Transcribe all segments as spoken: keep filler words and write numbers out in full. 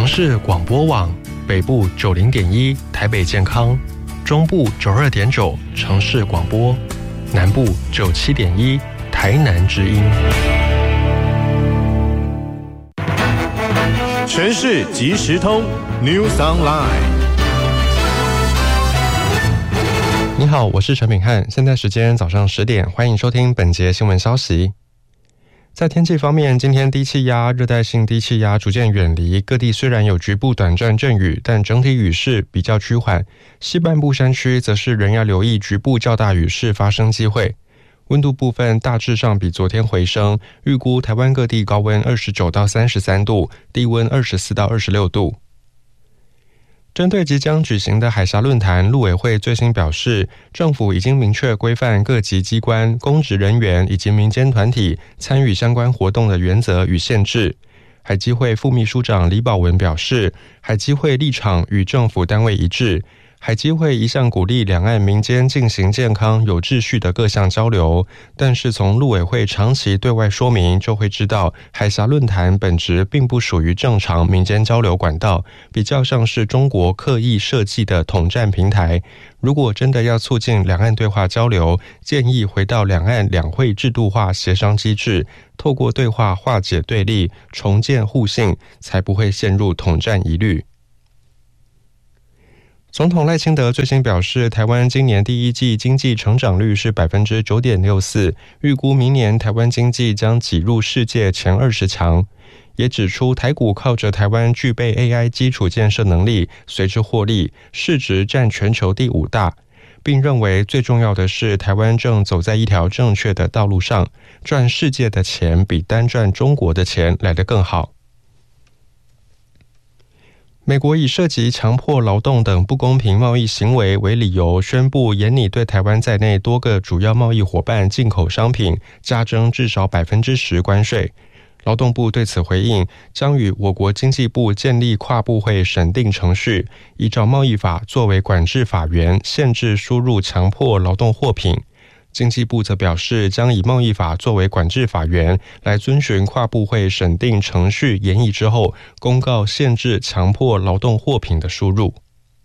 城市广播网，北部九零点一台北健康，中部九二点九城市广播，南部九七点一台南之音。 全市即时通 News Online。 你好，我是陈品翰，现在时间早上十点，欢迎收听本节新闻消息。在天气方面，今天低气压、热带性低气压逐渐远离，各地虽然有局部短暂阵雨，但整体雨势比较趋缓。西半部山区则是仍要留意局部较大雨势发生机会。温度部分大致上比昨天回升，预估台湾各地高温二十九到三十三度，低温二十四到二十六度。针对即将举行的海峡论坛，陆委会最新表示，政府已经明确规范各级机关、公职人员以及民间团体参与相关活动的原则与限制。海基会副秘书长李宝文表示，海基会立场与政府单位一致，海基会一向鼓励两岸民间进行健康有秩序的各项交流，但是从陆委会长期对外说明就会知道，海峡论坛本质并不属于正常民间交流管道，比较像是中国刻意设计的统战平台。如果真的要促进两岸对话交流，建议回到两岸两会制度化协商机制，透过对话化解对立，重建互信，才不会陷入统战疑虑。总统赖清德最新表示，台湾今年第一季经济成长率是 百分之九点六四， 预估明年台湾经济将挤入世界前二十强。也指出，台股靠着台湾具备 A I 基础建设能力，随之获利，市值占全球第五大，并认为最重要的是，台湾正走在一条正确的道路上，赚世界的钱比单赚中国的钱来得更好。美国以涉及强迫劳动等不公平贸易行为为理由，宣布严拟对台湾在内多个主要贸易伙伴进口商品加征至少 百分之十 关税。劳动部对此回应，将与我国经济部建立跨部会审定程序，依照贸易法作为管制法源，限制输入强迫劳动货品。经济部则表示，将以贸易法作为管制法源，来遵循跨部会审定程序研议之后，公告限制强迫劳动货品的输入。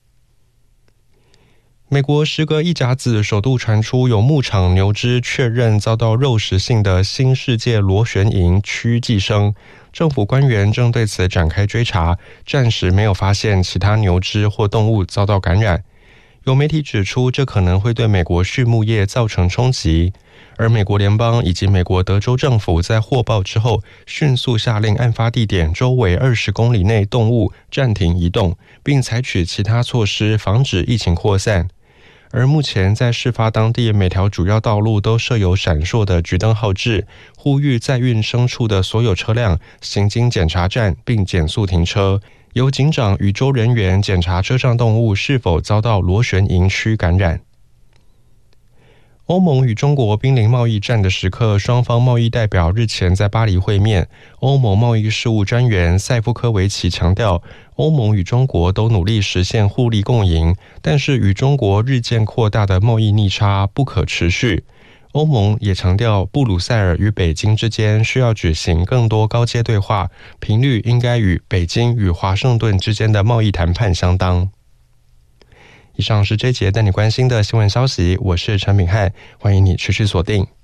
美国时隔一甲子首度传出有牧场牛只确认遭到肉食性的新世界螺旋蝇区寄生，政府官员正对此展开追查，暂时没有发现其他牛只或动物遭到感染。有媒体指出，这可能会对美国畜牧业造成冲击，而美国联邦以及美国德州政府在获报之后，迅速下令案发地点周围二十公里内动物暂停移动，并采取其他措施防止疫情扩散。而目前在事发当地每条主要道路都设有闪烁的橘灯号志，呼吁载运牲畜的所有车辆行经检查站并减速停车，由警长与州人员检查车上动物是否遭到螺旋蝇区感染。欧盟与中国濒临贸易战的时刻，双方贸易代表日前在巴黎会面。欧盟贸易事务专员塞夫科维奇强调，欧盟与中国都努力实现互利共赢，但是与中国日渐扩大的贸易逆差不可持续。欧盟也强调，布鲁塞尔与北京之间需要举行更多高阶对话，频率应该与北京与华盛顿之间的贸易谈判相当。以上是这节带你关心的新闻消息，我是陈品翰，欢迎你持续锁定。